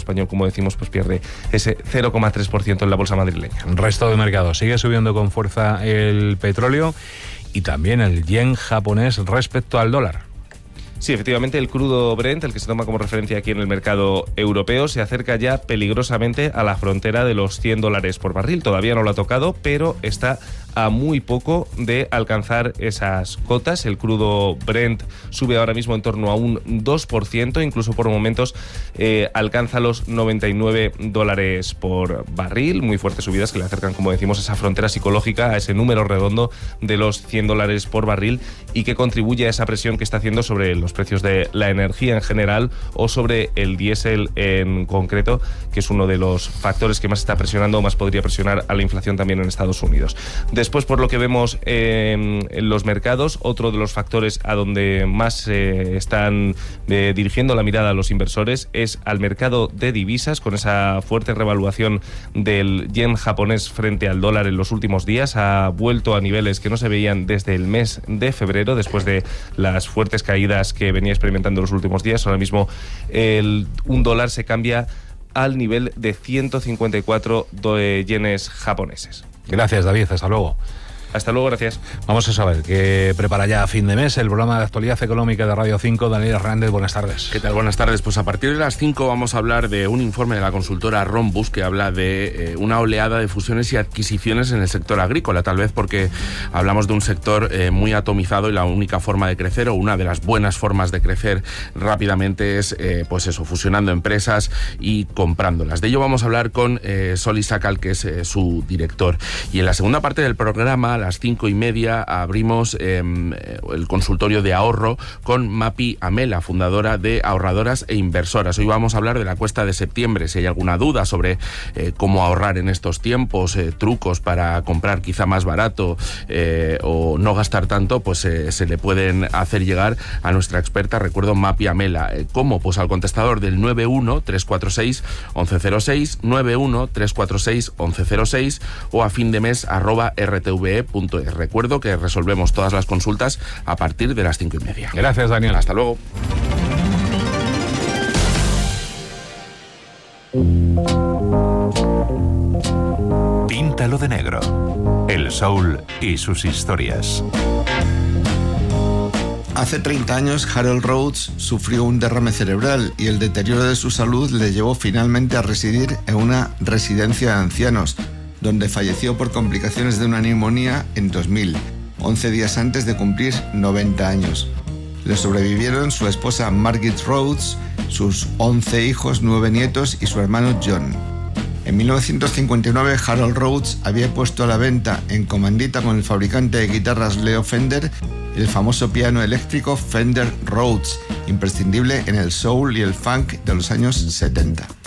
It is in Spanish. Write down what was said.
español, como decimos, pues pierde ese 0,3% en la bolsa madrileña. Resto de mercado, sigue subiendo con fuerza el petróleo y también el yen japonés respecto al dólar. Sí, efectivamente, el crudo Brent, el que se toma como referencia aquí en el mercado europeo, se acerca ya peligrosamente a la frontera de los $100 por barril. Todavía no lo ha tocado, pero está a muy poco de alcanzar esas cotas. El crudo Brent sube ahora mismo en torno a un 2%, incluso por momentos alcanza los $99 por barril. Muy fuertes subidas que le acercan, como decimos, a esa frontera psicológica, a ese número redondo de los $100 por barril, y que contribuye a esa presión que está haciendo sobre los precios de la energía en general o sobre el diésel en concreto, que es uno de los factores que más está presionando o más podría presionar a la inflación también en Estados Unidos. Después, por lo que vemos en los mercados, otro de los factores a donde más están dirigiendo la mirada a los inversores es al mercado de divisas, con esa fuerte revaluación del yen japonés frente al dólar en los últimos días. Ha vuelto a niveles que no se veían desde el mes de febrero, después de las fuertes caídas que venía experimentando en los últimos días. Ahora mismo un dólar se cambia al nivel de 154 yenes japoneses. Gracias, David, hasta luego. Hasta luego, gracias. Vamos a saber qué prepara ya a fin de mes el programa de actualidad económica de Radio 5. Daniel Hernández, buenas tardes. ¿Qué tal? Buenas tardes. Pues a partir de las 5 vamos a hablar de un informe de la consultora Rhombus que habla de una oleada de fusiones y adquisiciones en el sector agrícola, tal vez porque hablamos de un sector muy atomizado y la única forma de crecer, o una de las buenas formas de crecer rápidamente, es pues eso, fusionando empresas y comprándolas. De ello vamos a hablar con Soli Sakal, que es su director. Y en la segunda parte del programa, a las 5:30, abrimos el consultorio de ahorro con Mapi Amela, fundadora de Ahorradoras e Inversoras. Hoy vamos a hablar de la cuesta de septiembre. Si hay alguna duda sobre cómo ahorrar en estos tiempos, trucos para comprar quizá más barato o no gastar tanto, pues se le pueden hacer llegar a nuestra experta, recuerdo, Mapi Amela. ¿Cómo? Pues al contestador del 91-346-1106, 91-346-1106 o a findemes@rtve.es. Recuerdo que resolvemos todas las consultas a partir de las 5:30. Gracias, Daniel. Hasta luego. Píntalo de negro. El soul y sus historias. Hace 30 años, Harold Rhodes sufrió un derrame cerebral y el deterioro de su salud le llevó finalmente a residir en una residencia de ancianos, donde falleció por complicaciones de una neumonía en 2000, 11 días antes de cumplir 90 años. Le sobrevivieron su esposa Margaret Rhodes, sus 11 hijos, 9 nietos y su hermano John. En 1959, Harold Rhodes había puesto a la venta en comandita con el fabricante de guitarras Leo Fender el famoso piano eléctrico Fender Rhodes, imprescindible en el soul y el funk de los años 70.